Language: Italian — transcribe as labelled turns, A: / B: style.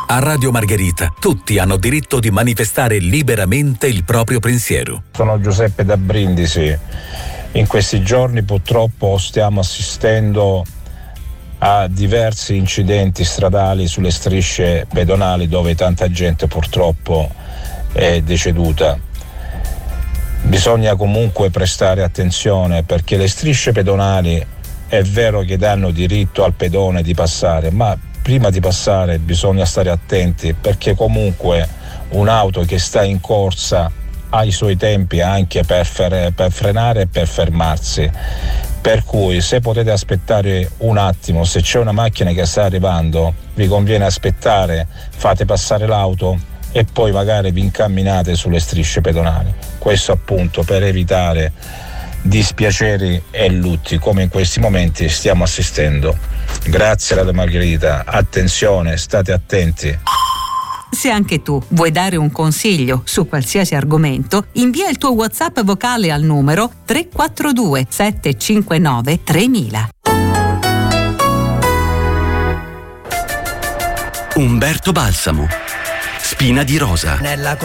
A: A Radio Margherita tutti hanno diritto di manifestare liberamente il proprio pensiero.
B: Sono Giuseppe da Brindisi. In questi giorni purtroppo stiamo assistendo a diversi incidenti stradali sulle strisce pedonali dove tanta gente purtroppo è deceduta. Bisogna comunque prestare attenzione, perché le strisce pedonali è vero che danno diritto al pedone di passare, ma prima di passare bisogna stare attenti, perché comunque un'auto che sta in corsa ha i suoi tempi anche per frenare e per fermarsi. Per cui se potete aspettare un attimo, se c'è una macchina che sta arrivando, vi conviene aspettare, fate passare l'auto e poi magari vi incamminate sulle strisce pedonali. Questo appunto per evitare dispiaceri e lutti come in questi momenti stiamo assistendo. Grazie Radio Margherita, attenzione, state attenti.
C: Se anche tu vuoi dare un consiglio su qualsiasi argomento, invia il tuo WhatsApp vocale al numero 342 759 3000.
D: Umberto Balsamo, Spina di Rosa.